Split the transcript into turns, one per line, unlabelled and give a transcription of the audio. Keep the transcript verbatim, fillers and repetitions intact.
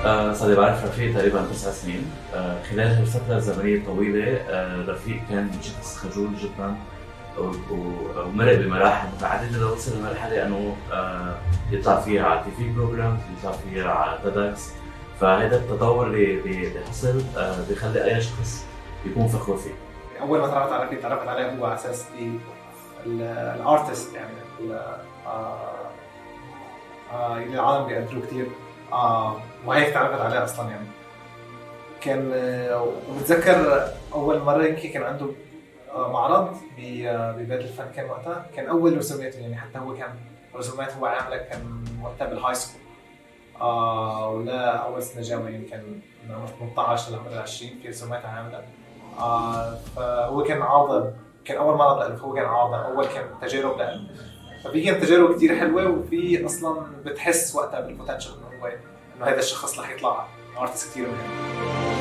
آه صار لي بعرف رفيق تقريبا تسع سنين. آه خلال هالفترة الزمنية الطويلة آه رفيق كان شخص خجول جدا ومرق بمراحل متعددة لوصل لمرحلة انه آه يطلع فيها على تي في بروجرام، يطلع فيها على تيدكس. فهذا التطور اللي اللي حصل آه بيخلي اي شخص يكون فخور فيه.
اول ما تعرفت على رفيق تعرفت عليه هو على اساس الارتست، يعني آه آه اللي العالم بيقدروه كتير، آه وهيك تعرفت عليه اصلا. يعني كان آه وبتذكر اول مره يمكن كان عنده آه معرض ببيت الفن، كان وقتها كان اول رسوماته، يعني حتى هو كان رسومات هو عامله كان وقتها بالهاي سكول، آه ولا اول سنه جامعه، يعني كان من عمر ثمانية عشر لعمر عشرين في رسومات عامله. آه فهو كان عاضل، كان اول معرض له، هو كان عاضل، اول كان تجارب له، ففي كانت تجارب كتير حلوه، وفي اصلا بتحس وقتها بالبوتنشل انه هو انه هذا الشخص رح يطلع ارتست كتير مهم.